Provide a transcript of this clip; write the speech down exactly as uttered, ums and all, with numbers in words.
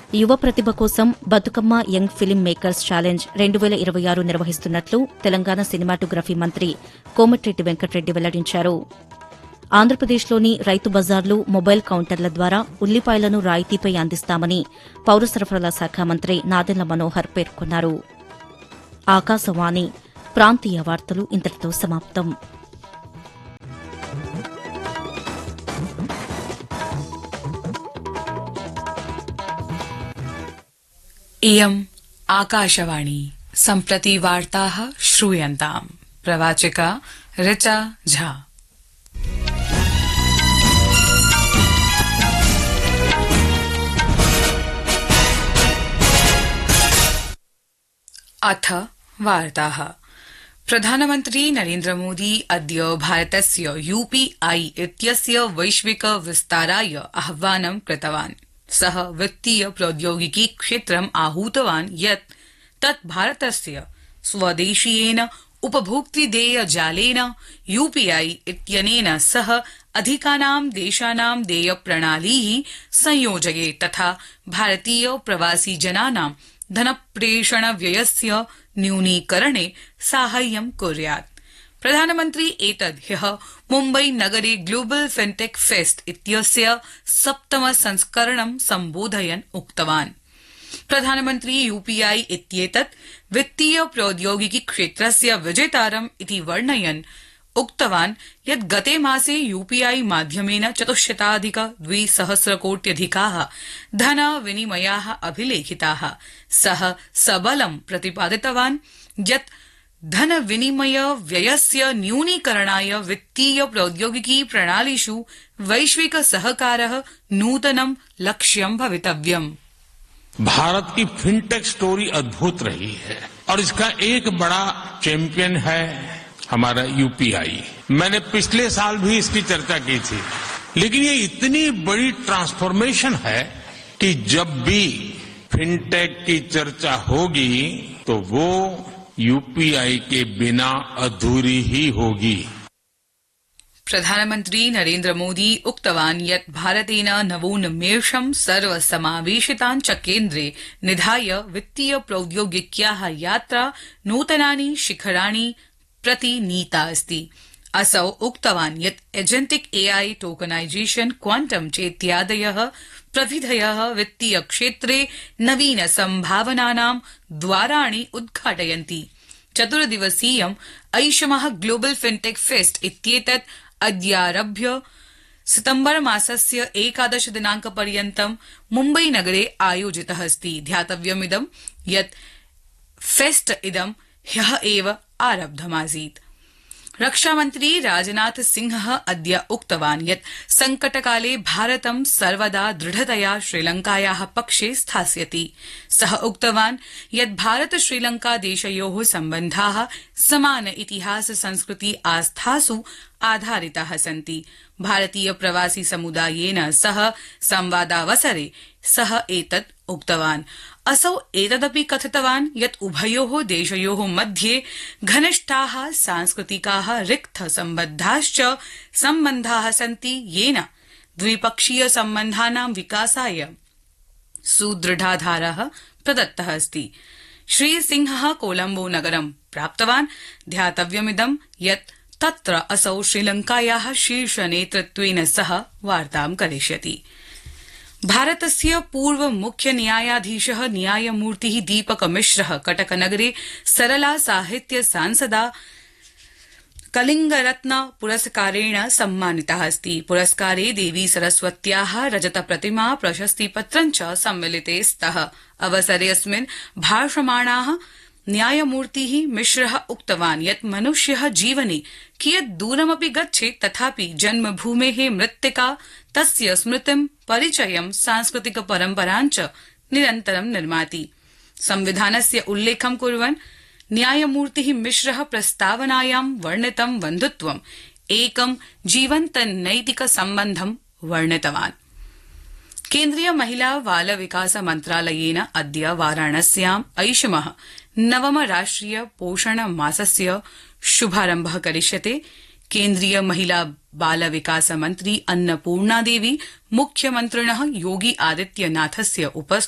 యువ ప్రతిభ కోసం Bathukamma young film makers challenge రెండు వేల ఇరవై ఆరు నిర్వహిస్తున్నట్లు తెలంగాణ సినిమాటోగ్రఫీ మంత్రి కోమటిరెడ్డి వెంకటరెడ్డి వెల్లడించారు. ఆంధ్రప్రదేశ్లోని రైతు బజార్లు మొబైల్ కౌంటర్ల ద్వారా ఉల్లిపాయలను రాయితీపై అందిస్తామని పౌర సరఫరాల శాఖ మంత్రి నాదెండ్ల మనోహర్ పేర్కొన్నారు. ఆకాశవాణి ప్రాంతీయ వార్తలు ఇంతటితో సమాప్తం. इयम् आकाशवाणी सम्प्रति वार्ताः श्रूयन्ताम्. प्रवाचिका ऋचा झा. अथ वार्ताः. प्रधानमन्त्री नरेन्द्र मोदी अद्य भारतस्य यूपीआई इत्यस्य वैश्विक विस्ताराय आह्वानं कृतवान्. सः वित्तीय प्रौद्योगिकी क्षेत्रम् आहूतवान् यत् तत् भारतस्य स्वदेशीयेन उपभोक्तृदेय जालेन यूपीआई इत्यनेन सह अधिकानां देशानां देयप्रणालीः संयोजयेत् तथा भारतीय प्रवासी जनानां धनप्रेषणव्ययस्य न्यूनीकरणे साहाय्यं कुर्यात्. प्रधानमन्त्री एतद् ह्यः मुम्बई नगरे ग्लोबल फिनटेक फेस्ट इत्यस्य सप्तम संस्करणं सम्बोधयन् उक्तवान्. प्रधानमन्त्री यूपीआई इत्येतत् वित्तीय प्रौद्योगिकी क्षेत्रस्य विजेतारम् इति वर्णयन् उक्तवान् यत् गते मासे यूपीआई माध्यमेन चतुश्शताधिक द्विसहस्रकोट्यधिकाः धनविनिमयाः अभिलेखिताः. सः सबलं प्रतिपादितवान् यत् धनविनिमय व्ययस्य न्यूनीकरणाय वित्तीय प्रौद्योगिकी प्रणालीषु वैश्विक सहकारः नूतनं लक्ष्यं भवितव्यम्. भारत की फिनटेक स्टोरी अद्भुत रही है और इसका एक बड़ा चैंपियन है हमारा यूपीआई. मैंने पिछले साल भी इसकी चर्चा की थी, लेकिन ये इतनी बड़ी ट्रांसफॉर्मेशन है कि जब भी फिनटेक की चर्चा होगी तो वो यूपीआई के बिना अधूरी ही होगी. प्रधानमन्त्री नरेन्द्र मोदी उक्तवान् यत् भारतेन नवोन्मेषं सर्वसमावेशितान् च केन्द्रे निधाय वित्तीय प्रौद्योगिक्याः यात्रा नूतनानि शिखराणि प्रति नीता अस्ति. असौ उक्तवान् यत् एजेन्टिक एआई, टोकनाइजेशन, क्वांटम चेत्यादयः प्रविधयः वित्तीय क्षेत्रे नवीन सम्भावनानां द्वाराणि उद्घाटयन्ति. चतुर्दिवसीयम् ऐषमः ग्लोबल फिनटेक फेस्ट इत्येतत् अद्यारभ्य सितम्बर मासस्य एकादश दिनांकपर्यन्तं मुम्बई नगरे आयोजितः अस्ति. ध्यातव्यमिदं यत् फेस्ट इदं ह्यः एव आरब्धमासीत्. रक्षामन्त्री राजनाथ सिंहः अद्य उक्तवान् यत् संकटकाले भारतं सर्वदा दृढतया श्रीलंकायाः पक्षे स्थास्यति. सः उक्तवान् यत् भारत श्रीलंका देशयोः सम्बन्धाः समान इतिहास, संस्कृति, आस्थासु आधारिताः सन्ति. भारतीय प्रवासी समुदायेन सह संवादावसरे सः एतत् उक्तवान्. असौ एतदपि कथितवान् यत् उभयोः देशयोः मध्ये घनिष्ठाः सांस्कृतिकाः रिक्त सम्बद्धाश्च सम्बन्धाः सन्ति, येन द्विपक्षीय सम्बन्धानां विकासाय सुदृढाधारः प्रदत्तः अस्ति. श्रीसिंहः कोलम्बो नगरं प्राप्तवान्. ध्यातव्यमिदं यत् तत्र असौ श्रीलंकायाः शीर्ष नेतृत्वेन सह वार्तां करिष्यति. भारतस्य पूर्व मुख्य न्यायाधीशः न्यायमूर्तिः दीपक मिश्रः कटकनगरे सरला साहित्य सांसदा कलिंगरत्न पुरस्कारेण सम्मानितः अस्ति. पुरस्कारे देवी सरस्वत्याः रजत प्रतिमा, प्रशस्तिपत्रं च सम्मिलिते स्तः. अवसरेऽस्मिन् भाषमाणाः न्यायमूर्तिः मिश्रः उक्तवान् यत् मनुष्यः जीवने कियत् दूरमपि गच्छेत् तथापि जन्मभूमेः मृत्तिका तस्य स्मृतिं, परिचयं, सांस्कृतिक परम्पराञ्च निरन्तरं निर्माति. संविधानस्य उल्लेखं कुर्वन् न्यायमूर्तिः मिश्रः प्रस्तावनायां वर्णितं बन्धुत्वम् एकं जीवन्त नैतिक सम्बन्धं वर्णितवान्. केन्द्रीय महिला बाल विकास मन्त्रालयेन अद्य वाराणस्याम् ऐषमः नवम राष्ट्रिय पोषण मासस्य शुभारम्भः करिष्यते. केन्द्रीय महिला बाल विकास मन्त्री अन्नपूर्णा देवी मुख्यमन्त्रिणः योगी आदित्यनाथस्य उपस्थितिः